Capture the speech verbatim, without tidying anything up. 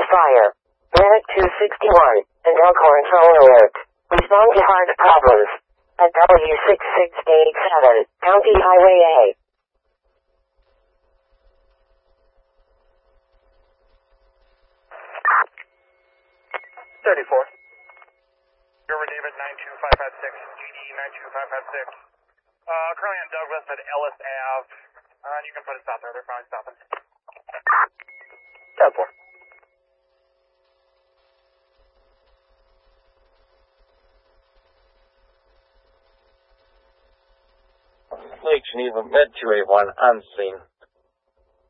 fire. Medic two sixty-one, and Elkhorn phone alert. Respond to hard problems. At W six six eight seven, County Highway A. thirty-four. River David nine two five five six, G D nine two five five six. Uh, currently on Douglas at Ellis Ave. Uh, you can put a stop there, they're finally stopping. ten four. Lake Geneva, Med two eight one, on scene.